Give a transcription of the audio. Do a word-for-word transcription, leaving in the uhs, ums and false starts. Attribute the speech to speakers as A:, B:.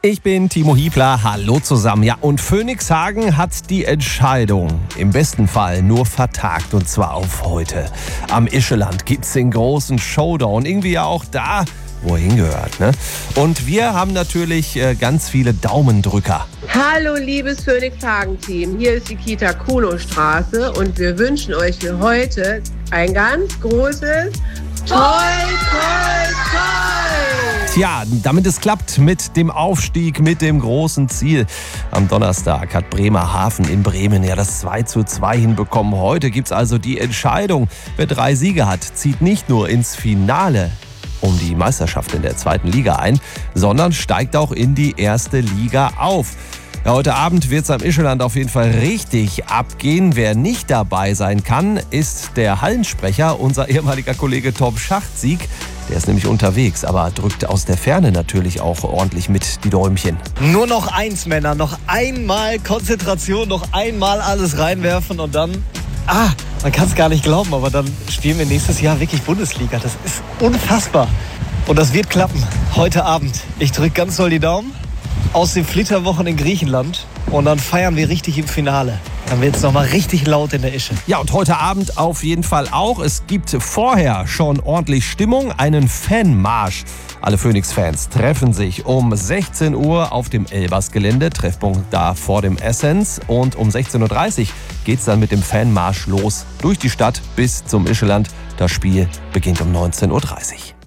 A: Ich bin Timo Hiebler, hallo zusammen. Ja, und Phoenixhagen hat die Entscheidung im besten Fall nur vertagt, und zwar auf heute. Am Ischeland gibt's den großen Showdown, irgendwie ja auch da, wo er hingehört, ne? Und wir haben natürlich äh, ganz viele Daumendrücker.
B: Hallo liebes Phoenixhagen-Team, hier ist die Kita Kuno-Straße und wir wünschen euch für heute ein ganz großes Toi, toi, toi!
A: Tja, damit es klappt mit dem Aufstieg, mit dem großen Ziel. Am Donnerstag hat Bremerhaven in Bremen ja das zwei zu zwei hinbekommen. Heute gibt's also die Entscheidung. Wer drei Siege hat, zieht nicht nur ins Finale um die Meisterschaft in der zweiten Liga ein, sondern steigt auch in die erste Liga auf. Ja, heute Abend wird es am Ischeland auf jeden Fall richtig abgehen. Wer nicht dabei sein kann, ist der Hallensprecher, unser ehemaliger Kollege Tom Schachtsieg. Der ist nämlich unterwegs, aber drückt aus der Ferne natürlich auch ordentlich mit die Däumchen.
C: Nur noch eins, Männer. Noch einmal Konzentration, noch einmal alles reinwerfen und dann... Ah, man kann es gar nicht glauben, aber dann spielen wir nächstes Jahr wirklich Bundesliga. Das ist unfassbar. Und das wird klappen. Heute Abend. Ich drücke ganz doll die Daumen. Aus den Flitterwochen in Griechenland. Und dann feiern wir richtig im Finale. Dann wird es nochmal richtig laut in der Ische.
A: Ja, und heute Abend auf jeden Fall auch. Es gibt vorher schon ordentlich Stimmung, einen Fanmarsch. Alle Phoenix-Fans treffen sich um sechzehn Uhr auf dem Elbers-Gelände. Treffpunkt da vor dem Essence. Und um sechzehn Uhr dreißig geht es dann mit dem Fanmarsch los durch die Stadt bis zum Ischeland. Das Spiel beginnt um neunzehn Uhr dreißig.